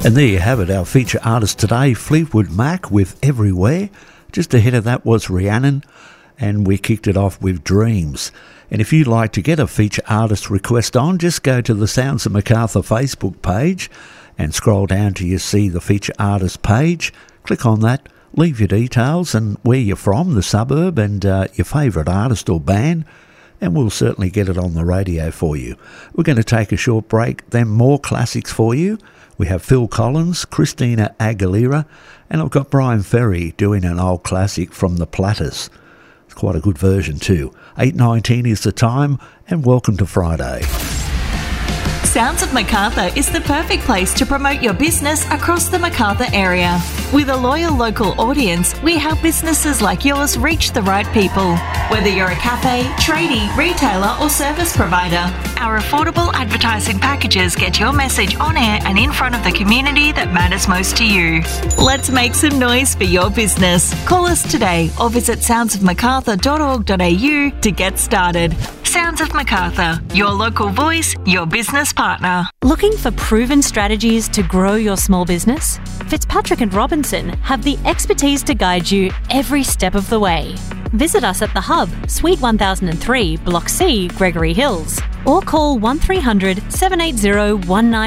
And there you have it, our feature artist today, Fleetwood Mac with Everywhere. Just ahead of that was Rhiannon, and we kicked it off with Dreams. And if you'd like to get a feature artist request on, just go to the Sounds of Macarthur Facebook page and scroll down till you see the feature artist page. Click on that, leave your details and where you're from, the suburb, and your favourite artist or band, and we'll certainly get it on the radio for you. We're going to take a short break, then more classics for you. We have Phil Collins, Christina Aguilera, and I've got Brian Ferry doing an old classic from the Platters. It's quite a good version too. 8:19 is the time, and welcome to Friday. Sounds of Macarthur is the perfect place to promote your business across the Macarthur area. With a loyal local audience, we help businesses like yours reach the right people. Whether you're a cafe, tradie, retailer or service provider, our affordable advertising packages get your message on air and in front of the community that matters most to you. Let's make some noise for your business. Call us today or visit soundsofmacarthur.org.au to get started. Sounds of Macarthur, your local voice, your business partner. Looking for proven strategies to grow your small business? Fitzpatrick and Robinson have the expertise to guide you every step of the way. Visit us at The Hub, Suite 1003, Block C, Gregory Hills, or call 1300 780 19